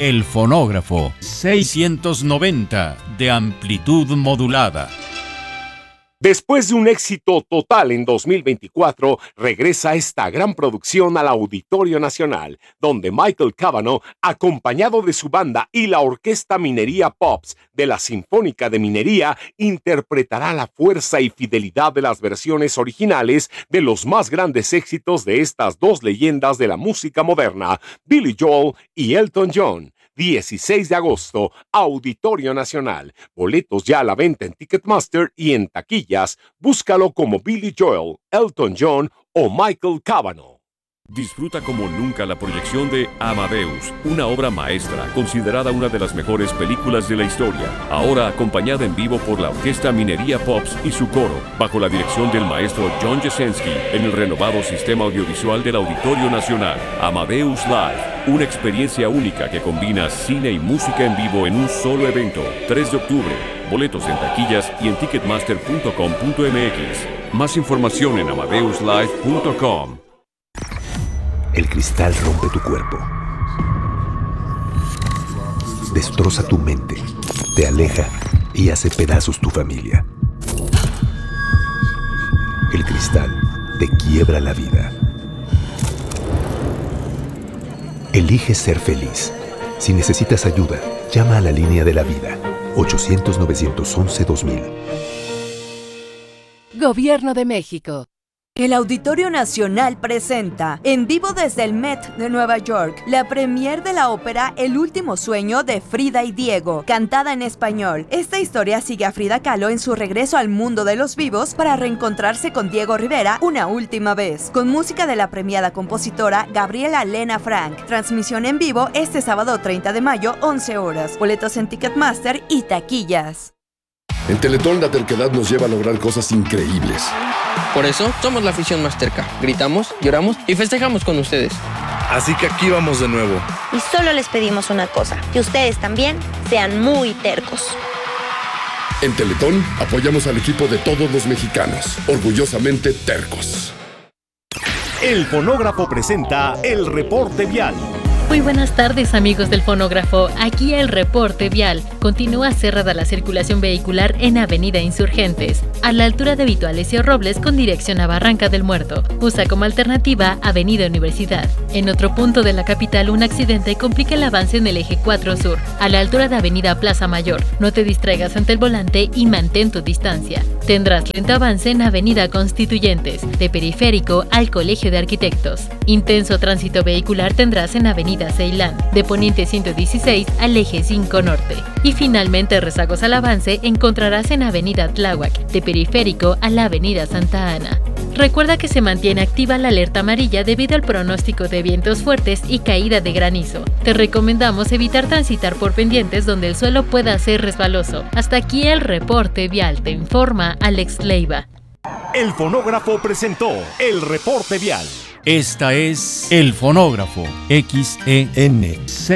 El fonógrafo 690 de amplitud modulada. Después de un éxito total en 2024, regresa esta gran producción al Auditorio Nacional, donde Michael Cavanaugh, acompañado de su banda y la Orquesta Minería Pops de la Sinfónica de Minería, interpretará la fuerza y fidelidad de las versiones originales de los más grandes éxitos de estas dos leyendas de la música moderna, Billy Joel y Elton John. 16 de agosto, Auditorio Nacional. Boletos ya a la venta en Ticketmaster y en taquillas. Búscalo como Billy Joel, Elton John o Michael Cavanaugh. Disfruta como nunca la proyección de Amadeus, una obra maestra considerada una de las mejores películas de la historia, ahora acompañada en vivo por la Orquesta Minería Pops y su coro, bajo la dirección del maestro John Jasenski, en el renovado sistema audiovisual del Auditorio Nacional. Amadeus Live, una experiencia única que combina cine y música en vivo en un solo evento. 3 de octubre, boletos en taquillas y en ticketmaster.com.mx. Más información en amadeuslive.com. El cristal rompe tu cuerpo, destroza tu mente, te aleja y hace pedazos tu familia. El cristal te quiebra la vida. Elige ser feliz. Si necesitas ayuda, llama a la línea de la vida, 800-911-2000. Gobierno de México. El Auditorio Nacional presenta, en vivo desde el Met de Nueva York, la premier de la ópera El último sueño de Frida y Diego, cantada en español. Esta historia sigue a Frida Kahlo en su regreso al mundo de los vivos para reencontrarse con Diego Rivera una última vez, con música de la premiada compositora Gabriela Lena Frank. Transmisión en vivo este sábado 30 de mayo, 11 horas. Boletos en Ticketmaster y taquillas. En Teletón la terquedad nos lleva a lograr cosas increíbles. Por eso somos la afición más terca. Gritamos, lloramos y festejamos con ustedes. Así que aquí vamos de nuevo. Y solo les pedimos una cosa, que ustedes también sean muy tercos. En Teletón apoyamos al equipo de todos los mexicanos, orgullosamente tercos. El fonógrafo presenta el reporte vial. Muy buenas tardes, amigos del fonógrafo. Aquí el reporte vial. Continúa cerrada la circulación vehicular en Avenida Insurgentes, a la altura de Vitualesio Robles con dirección a Barranca del Muerto. Usa como alternativa Avenida Universidad. En otro punto de la capital, un accidente complica el avance en el eje 4 Sur, a la altura de Avenida Plaza Mayor. No te distraigas ante el volante y mantén tu distancia. Tendrás lento avance en Avenida Constituyentes, de Periférico al Colegio de Arquitectos. Intenso tránsito vehicular tendrás en Avenida Ceilán, de Poniente 116 al eje 5 Norte. Y finalmente rezagos al avance encontrarás en Avenida Tláhuac, de Periférico a la Avenida Santa Ana. Recuerda que se mantiene activa la alerta amarilla debido al pronóstico de vientos fuertes y caída de granizo. Te recomendamos evitar transitar por pendientes donde el suelo pueda ser resbaloso. Hasta aquí el reporte vial, te informa Alex Leiva. El fonógrafo presentó el reporte vial. Esta es El Fonógrafo, XEN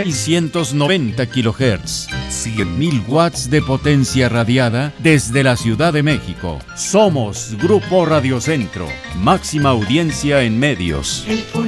690 kHz, 100.000 watts de potencia radiada desde la Ciudad de México. Somos Grupo Radio Centro, máxima audiencia en medios.